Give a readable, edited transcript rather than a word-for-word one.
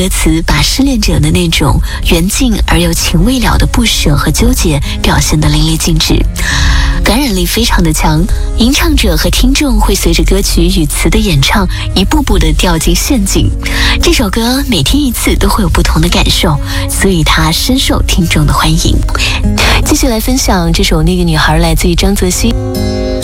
歌词把失恋者的那种缘尽而又情未了的不舍和纠结表现得淋漓尽致，感染力非常的强，吟唱者和听众会随着歌曲与词的演唱一步步的掉进陷阱。这首歌每听一次都会有不同的感受，所以它深受听众的欢迎。继续来分享这首《那个女孩》，来自于张泽熙。